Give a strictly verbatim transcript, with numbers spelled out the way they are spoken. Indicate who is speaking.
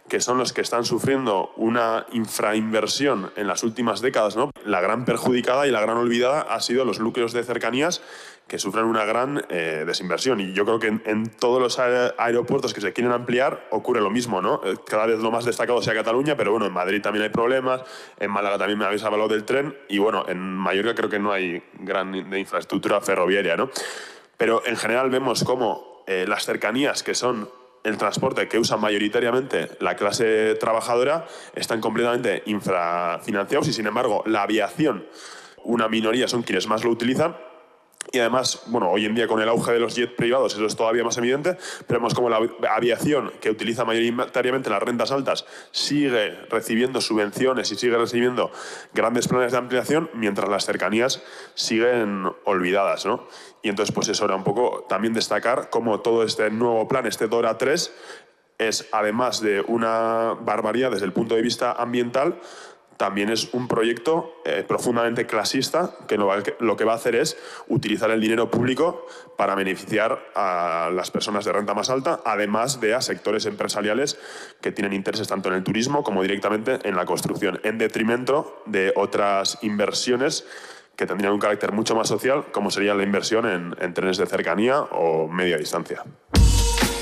Speaker 1: que son los que están sufriendo una infrainversión en las últimas décadas, ¿no? La gran perjudicada y la gran olvidada ha sido los núcleos de cercanías, que sufren una gran eh, desinversión. Y yo creo que en, en todos los aeropuertos que se quieren ampliar ocurre lo mismo, ¿no? Cada vez lo más destacado sea Cataluña, pero bueno, en Madrid también hay problemas, en Málaga también me habéis hablado del tren, y bueno, en Mallorca creo que no hay gran de infraestructura ferroviaria, ¿no? Pero en general vemos cómo eh, las cercanías, que son el transporte que usa mayoritariamente la clase trabajadora, están completamente infrafinanciados, y sin embargo la aviación, una minoría, son quienes más lo utilizan. Y además, bueno, hoy en día con el auge de los jets privados eso es todavía más evidente, pero vemos como la aviación, que utiliza mayoritariamente las rentas altas, sigue recibiendo subvenciones y sigue recibiendo grandes planes de ampliación, mientras las cercanías siguen olvidadas, ¿no? Y entonces, pues eso era un poco también destacar cómo todo este nuevo plan, este DORA tres, es, además de una barbaridad desde el punto de vista ambiental, también es un proyecto eh, profundamente clasista, que lo, lo que va a hacer es utilizar el dinero público para beneficiar a las personas de renta más alta, además de a sectores empresariales que tienen intereses tanto en el turismo como directamente en la construcción, en detrimento de otras inversiones que tendrían un carácter mucho más social, como sería la inversión en, en trenes de cercanía o media distancia.